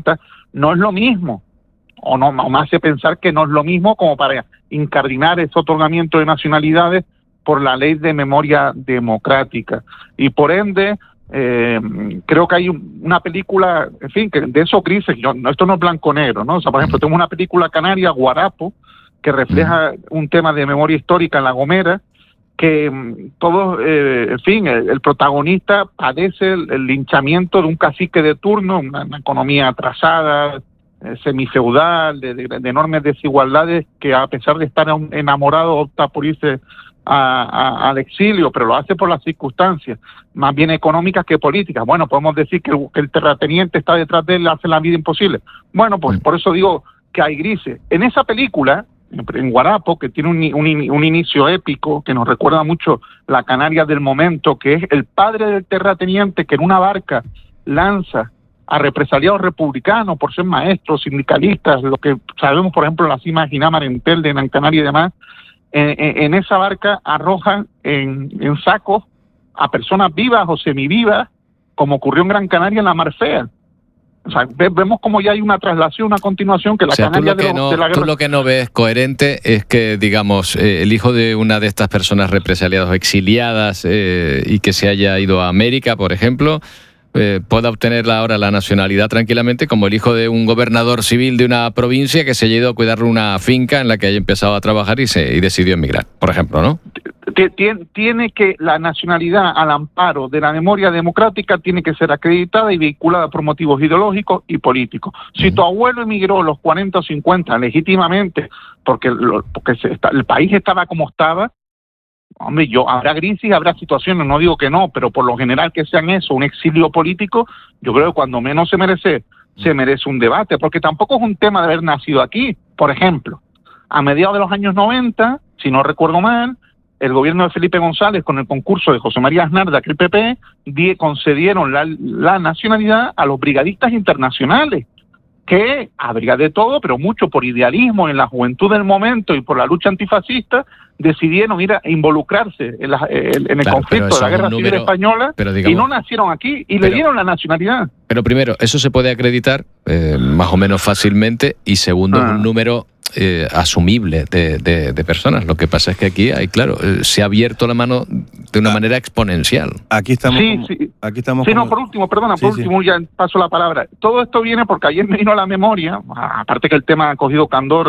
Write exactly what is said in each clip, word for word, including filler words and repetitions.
cuenta, no es lo mismo, o no o me hace pensar que no es lo mismo como para incardinar ese otorgamiento de nacionalidades por la ley de memoria democrática. Y por ende, eh, creo que hay un, una película, en fin, que de esos grises, yo, no, esto no es blanco-negro, ¿no? O sea, por ejemplo, tengo una película canaria, Guarapo, que refleja un tema de memoria histórica en La Gomera, que todos, eh, en fin, el, el protagonista padece el, el linchamiento de un cacique de turno, una, una economía atrasada, eh, semifeudal, de, de, de enormes desigualdades, que a pesar de estar enamorado opta por irse a, a, al exilio, pero lo hace por las circunstancias, más bien económicas que políticas. Bueno, podemos decir que el, que el terrateniente está detrás de él, hace la vida imposible. Bueno, pues por eso digo que hay grises. En esa película, en Guarapo, que tiene un, un, un inicio épico, que nos recuerda mucho la Canarias del momento, que es el padre del terrateniente que en una barca lanza a represaliados republicanos por ser maestros, sindicalistas, lo que sabemos, por ejemplo, en las cimas de Ginamar, en Telde, en Canarias y demás. En, en, en esa barca arrojan en, en sacos a personas vivas o semivivas, como ocurrió en Gran Canaria en la Mar Fea. O sea, ve, vemos como ya hay una traslación, una continuación que la o sea, Canaria de, no, no, de la guerra... Tú lo que no ves coherente es que, digamos, eh, el hijo de una de estas personas represaliadas o exiliadas eh, y que se haya ido a América, por ejemplo, eh, pueda obtener ahora la nacionalidad tranquilamente, como el hijo de un gobernador civil de una provincia que se haya ido a cuidar una finca en la que haya empezado a trabajar y, se, y decidió emigrar, por ejemplo, ¿no? Tiene que la nacionalidad al amparo de la memoria democrática tiene que ser acreditada y vinculada por motivos ideológicos y políticos. Si tu abuelo emigró a los cuarenta o cincuenta legítimamente porque, lo, porque se está, el país estaba como estaba, hombre, yo habrá crisis, habrá situaciones, no digo que no, pero por lo general que sean eso, un exilio político, yo creo que cuando menos se merece, se merece un debate, porque tampoco es un tema de haber nacido aquí. Por ejemplo, a mediados de los años noventa, si no recuerdo mal, el gobierno de Felipe González, con el concurso de José María Aznar de aquel P P, die, concedieron la, la nacionalidad a los brigadistas internacionales, que habría de todo, pero mucho por idealismo en la juventud del momento y por la lucha antifascista, decidieron ir a involucrarse en, la, en, en el claro, conflicto de la Guerra Civil Española, pero, digamos, y no nacieron aquí, y pero, le dieron la nacionalidad. Pero primero, eso se puede acreditar eh, más o menos fácilmente, y segundo, ah. es un número eh, asumible de, de, de personas. Lo que pasa es que aquí hay, claro, eh, se ha abierto la mano de una ah. manera exponencial. Aquí estamos. Sí, como, sí. Aquí estamos. Sí, como... no, por último, perdona, sí, por último sí. ya paso la palabra. Todo esto viene porque ayer me vino a la memoria, aparte que el tema ha cogido candor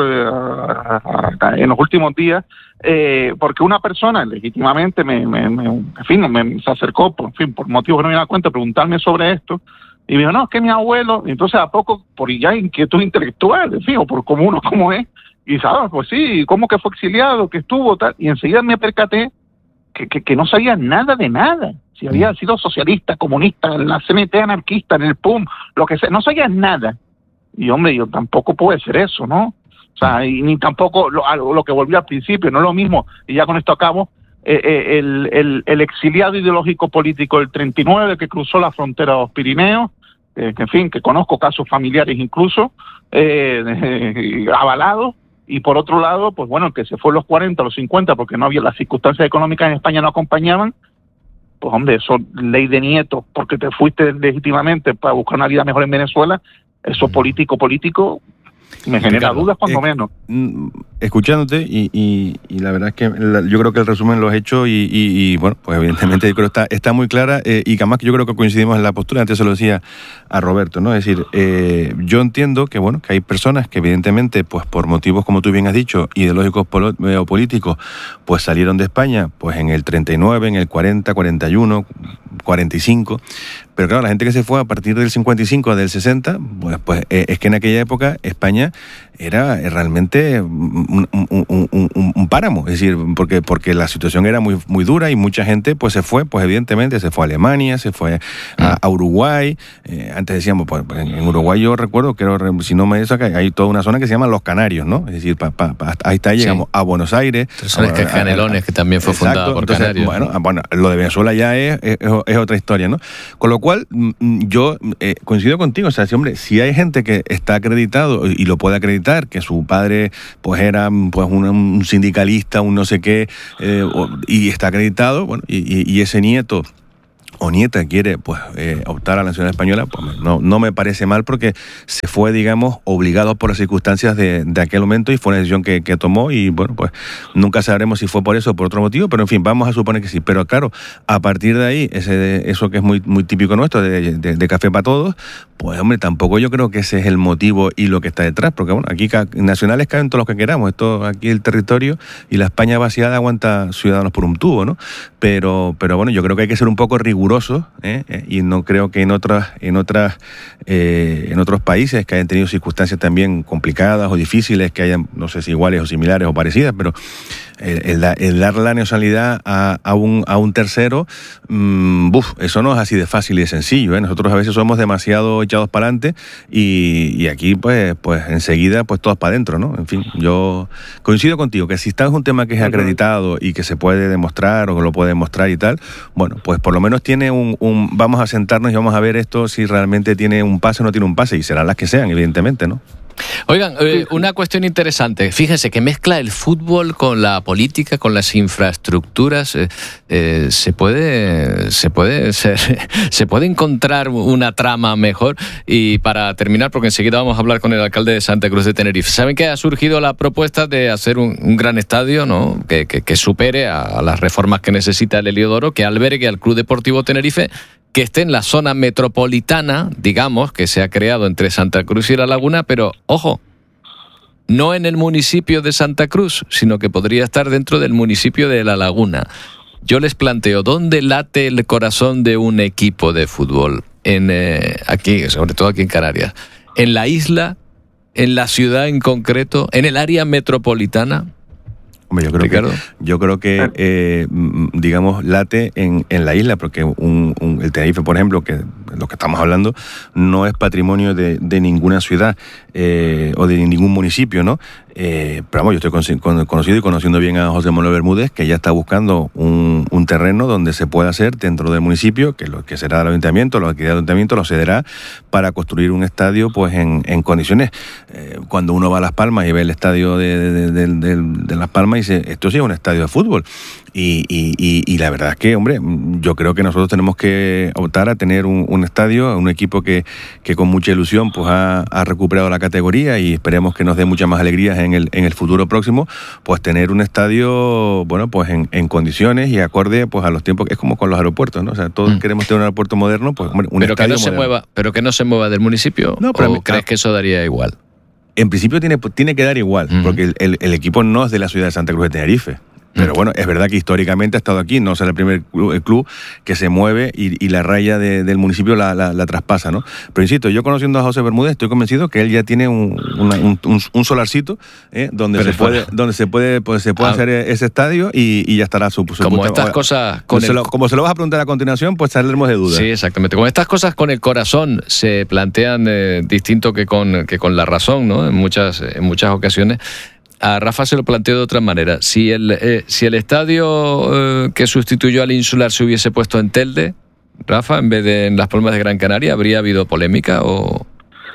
eh, en los últimos días, eh, porque una persona legítimamente me, me, me, en fin, me se acercó, por, en fin, por motivos que no me da cuenta, a preguntarme sobre esto. Y me dijo, no, es que mi abuelo, entonces a poco, por ya inquietud intelectual, en fin, o por como uno como es, y sabes, pues sí, ¿cómo que fue exiliado, que estuvo, tal? Y enseguida me percaté que, que, que no sabía nada de nada. Si había sido socialista, comunista, en la C N T anarquista, en el P U M, lo que sea, no sabía nada. Y hombre, yo tampoco puede ser eso, ¿no? O sea, y ni tampoco lo, lo que volví al principio, no es lo mismo, y ya con esto acabo, eh, eh, el, el, el exiliado ideológico político del treinta y nueve que cruzó la frontera de los Pirineos, eh, que en fin, que conozco casos familiares incluso, eh, eh, avalados, y por otro lado, pues bueno, el que se fue a los cuarenta, a los cincuenta, porque no había, las circunstancias económicas en España no acompañaban, pues hombre, eso ley de nietos, porque te fuiste legítimamente para buscar una vida mejor en Venezuela, eso político, político, me genera Ricardo, dudas cuando eh, menos. Escuchándote, y, y, y la verdad es que la, yo creo que el resumen lo has hecho, y, y, y bueno, pues evidentemente yo creo que está, está muy clara, eh, y que además yo creo que coincidimos en la postura. Antes se lo decía a Roberto, ¿no? Es decir, eh, yo entiendo que bueno, que hay personas que evidentemente, pues por motivos, como tú bien has dicho, ideológicos o políticos, pues salieron de España, pues en el treinta y nueve, en el cuarenta, cuarenta y uno, cuarenta y cinco, pero claro, la gente que se fue a partir del cincuenta y cinco, del sesenta, pues, pues eh, es que en aquella época España era realmente un, un, un, un, un páramo, es decir, porque porque la situación era muy muy dura, y mucha gente pues se fue, pues evidentemente se fue a Alemania, se fue a, a Uruguay. Eh, antes decíamos, pues en Uruguay yo recuerdo que, si no me saca, hay toda una zona que se llama Los Canarios, ¿no? Es decir, pa, pa, pa, ahí está, llegamos sí. a Buenos Aires. Sabes que Canelones, que también fue exacto, fundada por entonces, canarios. Bueno, bueno, lo de Venezuela ya es, es, es otra historia, ¿no? Con lo cual, yo eh, coincido contigo, o sea, si, hombre, si hay gente que está acreditado y lo puede acreditar, que su padre pues era pues un, un sindicalista, un no sé qué, eh, y está acreditado, bueno, y, y ese nieto o nieta quiere pues eh, optar a la nacionalidad española, pues no, no me parece mal, porque se fue, digamos, obligado por las circunstancias de, de aquel momento, y fue una decisión que, que tomó, y bueno, pues nunca sabremos si fue por eso o por otro motivo, pero en fin, vamos a suponer que sí. Pero claro, a partir de ahí, ese, eso que es muy, muy típico nuestro, de, de, de café para todos, pues hombre, tampoco yo creo que ese es el motivo y lo que está detrás, porque bueno, aquí ca- nacionales caen todos los que queramos, esto aquí el territorio y la España vaciada aguanta ciudadanos por un tubo, ¿no? Pero, pero bueno, yo creo que hay que ser un poco rigurosos, ¿eh? Y no creo que en otras, en otras, eh, en otros países que hayan tenido circunstancias también complicadas o difíciles, que hayan, no sé si iguales o similares o parecidas, pero el, el, el dar la nacionalidad a, a, un, a un tercero, mmm, buf, eso no es así de fácil y de sencillo, ¿eh? Nosotros a veces somos demasiado echados para adelante, y, y aquí pues, pues enseguida pues todos para adentro, ¿no? En fin, yo coincido contigo que si está en un tema que es acreditado y que se puede demostrar o que lo puede demostrar y tal, bueno, pues por lo menos tiene un, un vamos a sentarnos y vamos a ver esto si realmente tiene un pase o no tiene un pase, y serán las que sean, evidentemente, ¿no? Oigan, eh, una cuestión interesante. Fíjense que mezcla el fútbol con la política, con las infraestructuras. Eh, eh, se puede, se puede, ser, se puede encontrar una trama mejor. Y para terminar, porque enseguida vamos a hablar con el alcalde de Santa Cruz de Tenerife. Saben que ha surgido la propuesta de hacer un, un gran estadio, ¿no? Que, que, que supere a, a las reformas que necesita el Heliodoro, que albergue al Club Deportivo Tenerife, que esté en la zona metropolitana, digamos, que se ha creado entre Santa Cruz y La Laguna, pero, ojo, no en el municipio de Santa Cruz, sino que podría estar dentro del municipio de La Laguna. Yo les planteo, ¿dónde late el corazón de un equipo de fútbol? En eh, aquí, sobre todo aquí en Canarias. ¿En la isla? ¿En la ciudad en concreto? ¿En el área metropolitana? Hombre, yo creo Ricardo. que, yo creo que eh, digamos, late en, en la isla, porque un, un, el Tenerife, por ejemplo, que lo que estamos hablando, no es patrimonio de, de ninguna ciudad eh, o de ningún municipio, ¿no? Eh, pero vamos, yo estoy con, conocido y conociendo bien a José Manuel Bermúdez, que ya está buscando un, un terreno donde se pueda hacer dentro del municipio, que lo que será el ayuntamiento, lo que el ayuntamiento lo cederá para construir un estadio pues en, en condiciones. Eh, cuando uno va a Las Palmas y ve el estadio de, de, de, de, de Las Palmas, dice, esto sí es un estadio de fútbol. Y, y, y, y la verdad es que, hombre, yo creo que nosotros tenemos que optar a tener un, un estadio, un equipo que, que con mucha ilusión pues ha, ha recuperado la categoría, y esperemos que nos dé muchas más alegrías en el, en el futuro próximo, pues tener un estadio, bueno, pues en, en condiciones y acorde pues a los tiempos. Es como con los aeropuertos, ¿no? O sea, todos mm. queremos tener un aeropuerto moderno, pues hombre, un pero estadio que no se moderno. mueva, pero que no se mueva del municipio. No, pero ¿o mí, crees ah, que eso daría igual? En principio tiene, tiene que dar igual, uh-huh. porque el, el, el equipo no es de la ciudad de Santa Cruz de Tenerife. Pero bueno, es verdad que históricamente ha estado aquí, no será el primer club, el club que se mueve y, y la raya de, del municipio la, la, la traspasa, ¿no? Pero insisto, yo conociendo a José Bermúdez estoy convencido que él ya tiene un, una, un, un, un solarcito ¿eh? donde, se puede, donde se puede pues, se puede ah. hacer ese estadio, y, y ya estará su, su Como puta, estas cosas... Con el... se lo, como se lo vas a preguntar a continuación, pues saldremos de duda. Sí, exactamente. Como estas cosas con el corazón se plantean eh, distinto que con, que con la razón, ¿no? En muchas, en muchas ocasiones... A Rafa se lo planteo de otra manera. Si el, eh, si el estadio eh, que sustituyó al Insular se hubiese puesto en Telde, Rafa, en vez de en Las Palmas de Gran Canaria, ¿habría habido polémica o...?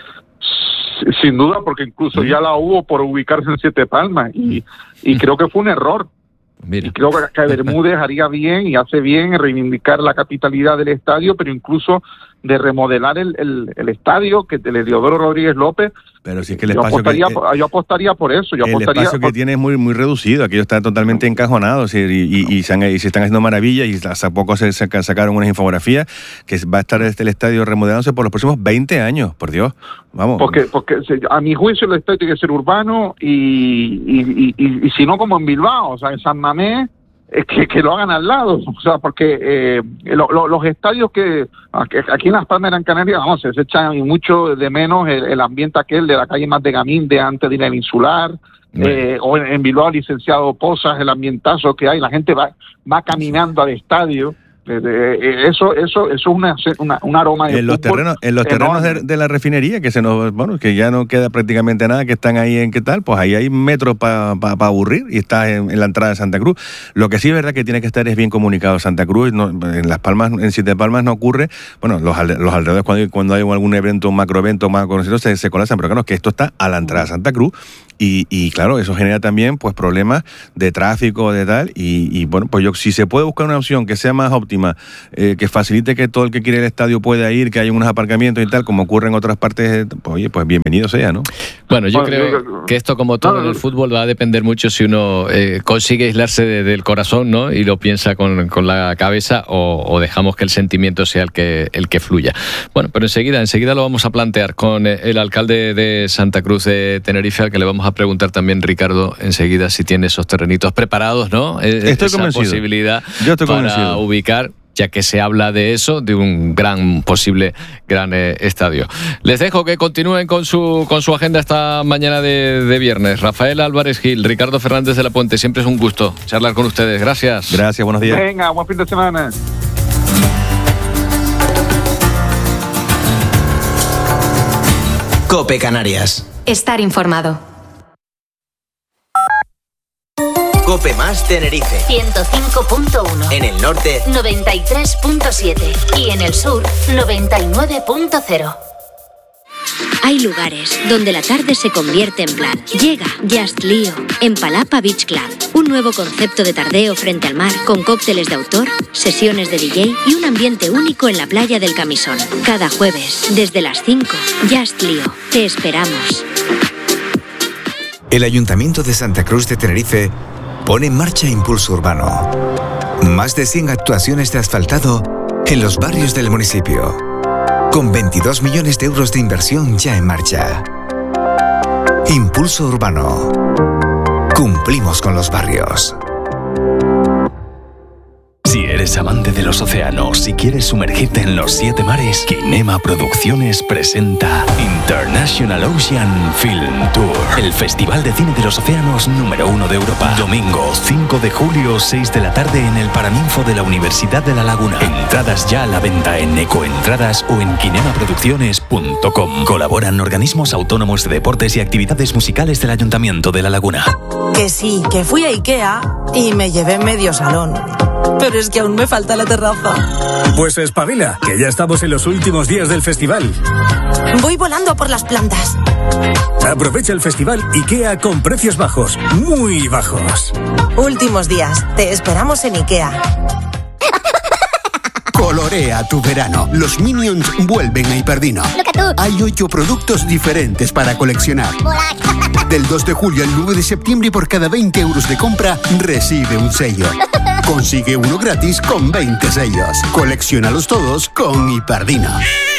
Sin duda, porque incluso ya la hubo por ubicarse en Siete Palmas, y, y creo que fue un error. Mira. Y creo que Bermúdez haría bien y hace bien en reivindicar la capitalidad del estadio, pero incluso de remodelar el, el, el estadio que el Heliodoro Rodríguez López. Pero si es que el yo espacio apostaría, que, por, yo apostaría por eso. Yo el apostaría espacio por... que tiene es muy muy reducido. Aquello está totalmente encajonado, y, y, y, se, han, y se están haciendo maravillas, y hace poco se sacaron unas infografías que va a estar este, el estadio remodelándose por los próximos veinte años, por Dios. Vamos. Porque, porque a mi juicio el estadio tiene que ser urbano, y, y, y, y, y si no como en Bilbao, o sea, en San Mamés, es que, que lo hagan al lado, o sea, porque eh, lo, lo, los estadios que aquí en Las Palmas de Gran Canaria, vamos, se echan mucho de menos el, el ambiente aquel de la calle Más de Gamín de antes de ir al Insular, eh, o en, en Bilbao, licenciado Pozas, el ambientazo que hay, la gente va va caminando al estadio. Eso, eso, eso es una, una, un aroma de en los terrenos, en los terrenos de, de la refinería, que se nos, bueno, que ya no queda prácticamente nada, que están ahí en qué tal, pues ahí hay metros para pa, pa aburrir, y está en, en la entrada de Santa Cruz. Lo que sí es verdad que tiene que estar es bien comunicado Santa Cruz. No, en Las Palmas, en Siete Palmas no ocurre. Bueno, los, los alrededores cuando, cuando hay algún evento, un macroevento más conocido, se, se colapsan, pero claro, que esto está a la entrada de Santa Cruz. y, y claro, eso genera también pues problemas de tráfico, de tal, y, y bueno, pues yo si se puede buscar una opción que sea más óptima, eh, que facilite que todo el que quiere ir al estadio pueda ir, que haya unos aparcamientos y tal, como ocurre en otras partes, pues oye, pues bienvenido sea, ¿no? Bueno, yo creo que esto, como todo en el fútbol, va a depender mucho si uno eh, consigue aislarse de, del corazón, ¿no? Y lo piensa con, con la cabeza, o, o dejamos que el sentimiento sea el que, el que fluya. Bueno, pero enseguida, enseguida lo vamos a plantear con el alcalde de Santa Cruz de Tenerife, al que le vamos a preguntar también, Ricardo, enseguida si tiene esos terrenitos preparados, ¿no? Estoy Esa convencido. Posibilidad Yo estoy para convencido. ubicar, ya que se habla de eso, de un gran, posible gran eh, estadio. Les dejo que continúen con su con su agenda esta mañana de, de viernes. Rafael Álvarez Gil, Ricardo Fernández de la Puente, siempre es un gusto charlar con ustedes. Gracias. Gracias, buenos días. Venga, buen fin de semana. COPE Canarias. Estar informado. COPE más Tenerife. ciento cinco punto uno. En el norte, noventa y tres punto siete. Y en el sur, noventa y nueve punto cero. Hay lugares donde la tarde se convierte en plan. Llega Just Lío en Palapa Beach Club. Un nuevo concepto de tardeo frente al mar, con cócteles de autor, sesiones de D J y un ambiente único en la playa del Camisón. Cada jueves, desde las cinco, Just Lío. Te esperamos. El Ayuntamiento de Santa Cruz de Tenerife pone en marcha Impulso Urbano. Más de cien actuaciones de asfaltado en los barrios del municipio, con veintidós millones de euros de inversión ya en marcha. Impulso Urbano. Cumplimos con los barrios. Si eres amante de los océanos y quieres sumergirte en los siete mares, Kinema Producciones presenta International Ocean Film Tour, el festival de cine de los océanos número uno de Europa. Domingo cinco de julio, seis de la tarde, en el Paraninfo de la Universidad de La Laguna. Entradas ya a la venta en Ecoentradas o en kinema producciones punto com. Colaboran organismos autónomos de deportes y actividades musicales del Ayuntamiento de La Laguna. Que sí, que fui a Ikea y me llevé medio salón. Pero es que aún me falta la terraza. Pues espabila, que ya estamos en los últimos días del festival. Voy volando por las plantas. Aprovecha el festival IKEA con precios bajos, muy bajos. Últimos días, te esperamos en Ikea. Colorea tu verano. Los Minions vuelven a Hiperdino. Hay ocho productos diferentes para coleccionar. Del dos de julio al nueve de septiembre, por cada veinte euros de compra, recibe un sello. Consigue uno gratis con veinte sellos. Colecciónalos todos con Hiperdino.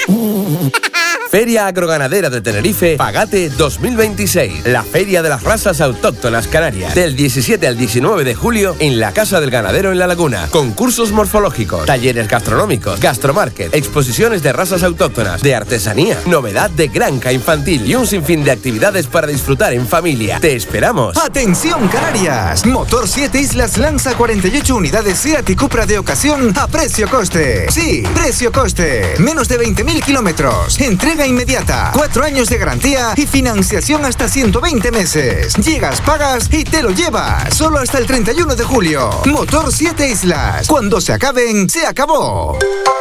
Feria Agroganadera de Tenerife, Pagate dos mil veintiséis. La Feria de las Razas Autóctonas Canarias. Del diecisiete al diecinueve de julio en la Casa del Ganadero en La Laguna. Concursos morfológicos, talleres gastronómicos, gastromarket, exposiciones de razas autóctonas, de artesanía, novedad de granja infantil y un sinfín de actividades para disfrutar en familia. ¡Te esperamos! ¡Atención, Canarias! Motor siete Islas lanza cuarenta y ocho unidades Seat y Cupra de ocasión a precio-coste. Sí, precio-coste. Menos de veinte mil kilómetros. Entrega inmediata. Cuatro años de garantía y financiación hasta ciento veinte meses. Llegas, pagas y te lo llevas. Solo hasta el treinta y uno de julio. Motor siete Islas. Cuando se acaben, se acabó.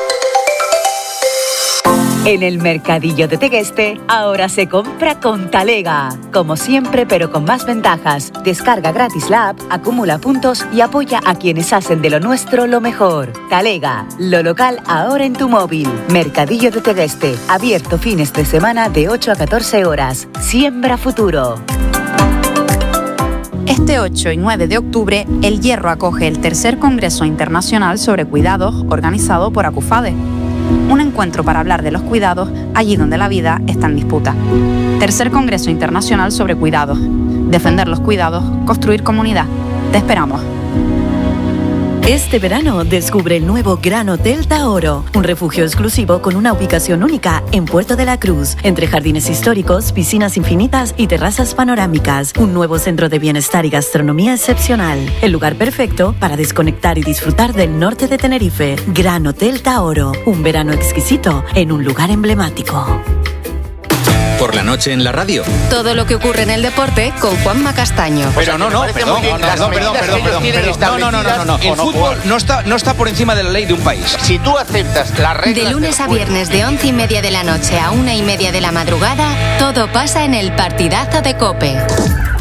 En el Mercadillo de Tegueste, ahora se compra con Talega. Como siempre, pero con más ventajas. Descarga gratis la app, acumula puntos y apoya a quienes hacen de lo nuestro lo mejor. Talega, lo local ahora en tu móvil. Mercadillo de Tegueste, abierto fines de semana de ocho a catorce horas. Siembra futuro. Este ocho y nueve de octubre, El Hierro acoge el tercer Congreso Internacional sobre Cuidados, organizado por ACUFADE. Un encuentro para hablar de los cuidados allí donde la vida está en disputa. Tercer Congreso Internacional sobre Cuidados. Defender los cuidados, construir comunidad. Te esperamos. Este verano descubre el nuevo Gran Hotel Taoro, un refugio exclusivo con una ubicación única en Puerto de la Cruz, entre jardines históricos, piscinas infinitas y terrazas panorámicas. Un nuevo centro de bienestar y gastronomía excepcional. El lugar perfecto para desconectar y disfrutar del norte de Tenerife. Gran Hotel Taoro, un verano exquisito en un lugar emblemático. Por la noche en la radio. Todo lo que ocurre en el deporte con Juanma Castaño. Pero no, no, perdón, perdón, perdón, perdón, perdón, perdón. No, no, no, no, no. El fútbol no está, no está por encima de la ley de un país. Si tú aceptas las reglas... De lunes a viernes de once y media de la noche a una y media de la madrugada, todo pasa en el partidazo de COPE.